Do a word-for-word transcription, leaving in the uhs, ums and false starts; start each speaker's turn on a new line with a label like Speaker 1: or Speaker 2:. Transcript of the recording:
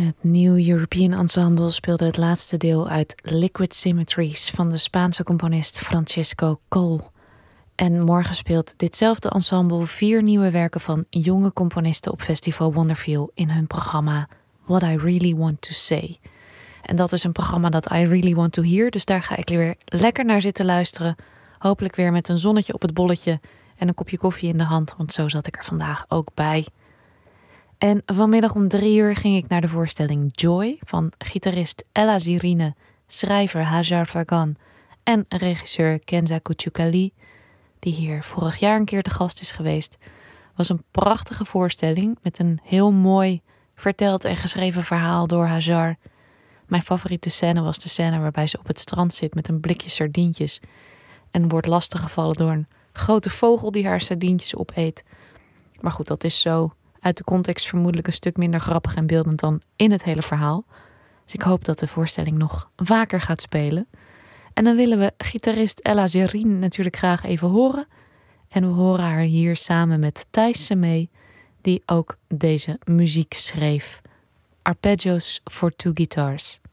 Speaker 1: Het New European Ensemble speelde het laatste deel uit Liquid Symmetries van de Spaanse componist Francisco Coll. En morgen speelt ditzelfde ensemble vier nieuwe werken van jonge componisten op Festival Wonderfeel in hun programma What I Really Want To Say. En dat is een programma dat I Really Want To Hear, dus daar ga ik weer lekker naar zitten luisteren. Hopelijk weer met een zonnetje op het bolletje en een kopje koffie in de hand, want zo zat ik er vandaag ook bij. En vanmiddag om drie uur ging ik naar de voorstelling Joy van gitarist Ella Zirine, schrijver Hajar Vagan en regisseur Kenza Kuchukali, die hier vorig jaar een keer te gast is geweest. Was een prachtige voorstelling met een heel mooi verteld en geschreven verhaal door Hajar. Mijn favoriete scène was de scène waarbij ze op het strand zit met een blikje sardientjes en wordt lastiggevallen door een grote vogel die haar sardientjes opeet. Maar goed, dat is zo uit de context vermoedelijk een stuk minder grappig en beeldend dan in het hele verhaal. Dus ik hoop dat de voorstelling nog vaker gaat spelen. En dan willen we gitarist Ella Zerine natuurlijk graag even horen. En we horen haar hier samen met Thijs Semee, die ook deze muziek schreef. Arpeggios for Two Guitars.